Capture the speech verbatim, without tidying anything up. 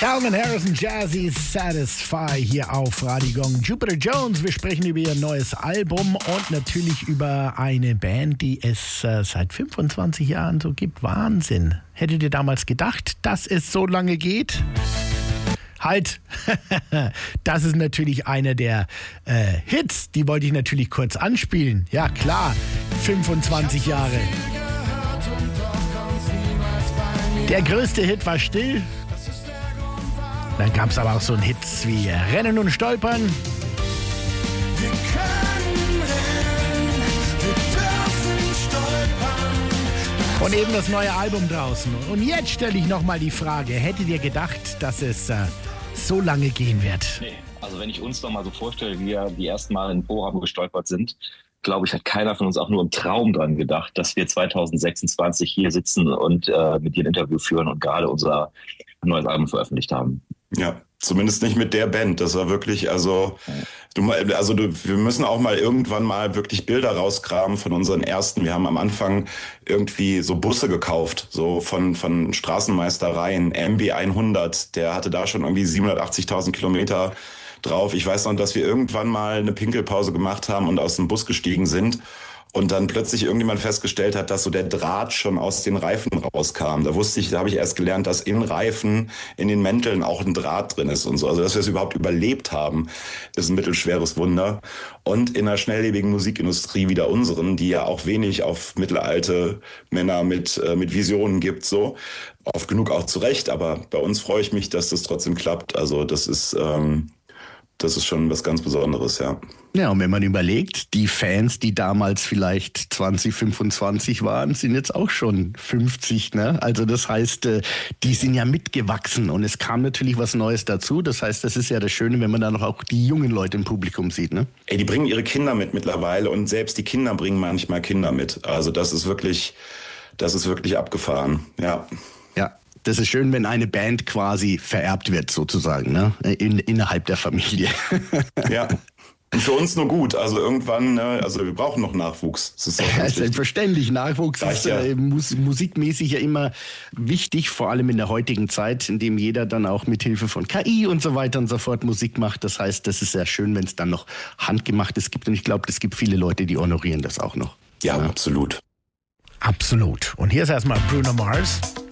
Calvin Harris und Jazzy Satisfy hier auf Radio Gong. Jupiter Jones, wir sprechen über ihr neues Album und natürlich über eine Band, die es äh, seit fünfundzwanzig Jahren so gibt. Wahnsinn. Hättet ihr damals gedacht, dass es so lange geht? Halt, das ist natürlich einer der äh, Hits, die wollte ich natürlich kurz anspielen. Ja klar, fünfundzwanzig Jahre. Der größte Hit war Still. Dann gab es aber auch so einen Hits wie Rennen und Stolpern. Wir können rennen, wir dürfen stolpern. Und eben das neue Album draußen. Und jetzt stelle ich nochmal die Frage, hättet ihr gedacht, dass es äh, so lange gehen wird? Nee, also wenn ich uns noch mal so vorstelle, wie wir die ersten Mal in Bochum gestolpert sind, glaube ich, hat keiner von uns auch nur im Traum dran gedacht, dass wir zwanzig sechsundzwanzig hier sitzen und äh, mit dir ein Interview führen und gerade unser neues Album veröffentlicht haben. Ja, zumindest nicht mit der Band. Das war wirklich, also, du, also du, wir müssen auch mal irgendwann mal wirklich Bilder rauskramen von unseren ersten. Wir haben am Anfang irgendwie so Busse gekauft, so von, von Straßenmeistereien. M B hundert, der hatte da schon irgendwie siebenhundertachtzigtausend Kilometer drauf. Ich weiß noch, dass wir irgendwann mal eine Pinkelpause gemacht haben und aus dem Bus gestiegen sind. Und dann plötzlich irgendjemand festgestellt hat, dass so der Draht schon aus den Reifen rauskam. Da wusste ich, da habe ich erst gelernt, dass in Reifen, in den Mänteln auch ein Draht drin ist und so. Also, dass wir es überhaupt überlebt haben, ist ein mittelschweres Wunder. Und in einer schnelllebigen Musikindustrie wie der unseren, die ja auch wenig auf mittelalte Männer mit, äh, mit Visionen gibt, so. Oft genug auch zurecht, aber bei uns freue ich mich, dass das trotzdem klappt. Also, das ist, ähm, das ist schon was ganz Besonderes, ja. Ja, und wenn man überlegt, die Fans, die damals vielleicht zwanzig, fünfundzwanzig waren, sind jetzt auch schon fünfzig, ne? Also das heißt, die sind ja mitgewachsen und es kam natürlich was Neues dazu. Das heißt, das ist ja das Schöne, wenn man dann noch auch die jungen Leute im Publikum sieht, ne? Ey, die bringen ihre Kinder mit mittlerweile und selbst die Kinder bringen manchmal Kinder mit. Also das ist wirklich, das ist wirklich abgefahren, ja. Ja. Das ist schön, wenn eine Band quasi vererbt wird, sozusagen, ne? In, innerhalb der Familie. Ja. Und für uns nur gut. Also irgendwann, ne, also wir brauchen noch Nachwuchs. Das ist ja, selbstverständlich. Nachwuchs ist ja. äh, mus- musikmäßig ja immer wichtig, vor allem in der heutigen Zeit, in dem jeder dann auch mit Hilfe von K I und so weiter und so fort Musik macht. Das heißt, das ist sehr schön, wenn es dann noch Handgemachtes gibt. Und ich glaube, es gibt viele Leute, die honorieren das auch noch. Ja, ja, absolut. Absolut. Und hier ist erstmal Bruno Mars.